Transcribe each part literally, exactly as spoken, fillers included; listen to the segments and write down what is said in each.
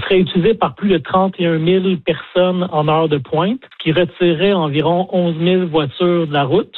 serait utilisé par plus de trente et un mille personnes en heure de pointe, ce qui retirerait environ onze mille voitures de la route.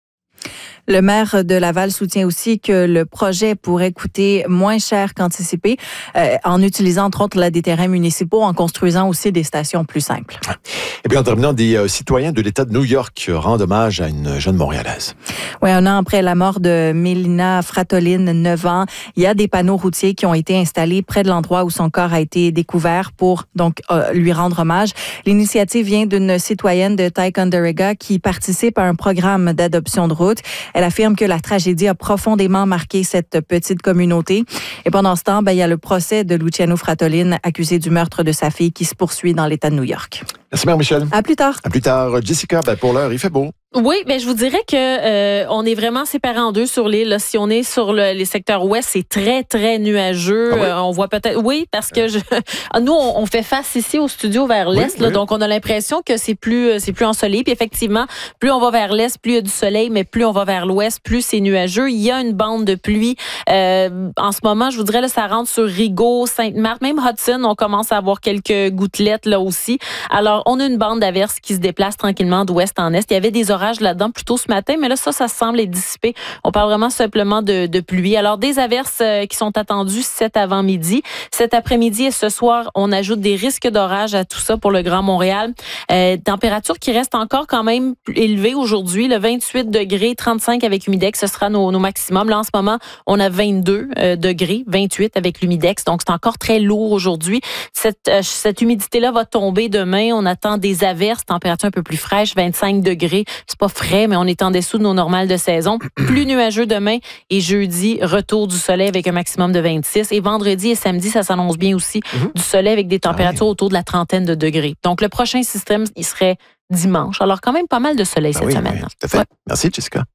Le maire de Laval soutient aussi que le projet pourrait coûter moins cher qu'anticipé euh, en utilisant entre autres là, des terrains municipaux, en construisant aussi des stations plus simples. Et puis en terminant, des euh, citoyens de l'État de New York rendent hommage à une jeune Montréalaise. Oui, un an après la mort de Mélina Fratolin, neuf ans, il y a des panneaux routiers qui ont été installés près de l'endroit où son corps a été découvert pour donc euh, lui rendre hommage. L'initiative vient d'une citoyenne de Ticonderoga qui participe à un programme d'adoption de route. Elle affirme que la tragédie a profondément marqué cette petite communauté. Et pendant ce temps, ben, il y a le procès de Luciano Fratolin, accusé du meurtre de sa fille, qui se poursuit dans l'État de New York. Merci, Mère Michel. À plus tard. À plus tard. Jessica, ben, pour l'heure, il fait beau. Oui, mais je vous dirais que euh, on est vraiment séparés en deux sur l'île. Si on est sur le, les secteurs ouest, c'est très, très nuageux. Ah oui? Euh, on voit peut-être... Oui, parce que je, nous, on, on fait face ici au studio vers l'est. Oui, là, oui. Donc, on a l'impression que c'est plus, c'est plus ensoleillé. Puis effectivement, plus on va vers l'est, plus il y a du soleil, mais plus on va vers l'ouest, plus c'est nuageux. Il y a une bande de pluie. Euh, en ce moment, je vous dirais, là, ça rentre sur Rigaud, Sainte-Marthe, même Hudson, on commence à avoir quelques gouttelettes là aussi. Alors, on a une bande d'averses qui se déplace tranquillement d'ouest en est. Il y avait des orages là-dedans plus tôt ce matin, mais là, ça, ça semble être dissipé. On parle vraiment simplement de, de pluie. Alors, des averses euh, qui sont attendues cet avant-midi. Cet après-midi et ce soir, on ajoute des risques d'orage à tout ça pour le Grand Montréal. Euh, température qui reste encore quand même élevée aujourd'hui. Le vingt-huit degrés, trente-cinq avec Humidex, ce sera nos, nos maximums. Là, en ce moment, on a vingt-deux euh, degrés, vingt-huit avec l'Humidex. Donc, c'est encore très lourd aujourd'hui. Cette, euh, cette humidité-là va tomber demain. On attend des averses, température un peu plus fraîche, vingt-cinq degrés. C'est pas frais, mais on est en dessous de nos normales de saison. Plus nuageux demain et jeudi, retour du soleil avec un maximum de vingt-six. Et vendredi et samedi, ça s'annonce bien aussi. Mm-hmm. Du soleil avec des températures ah oui. autour de la trentaine de degrés. Donc, le prochain système, il serait dimanche. Alors, quand même pas mal de soleil ah cette oui, semaine. Oui, tout à fait. Ouais. Merci, Jessica.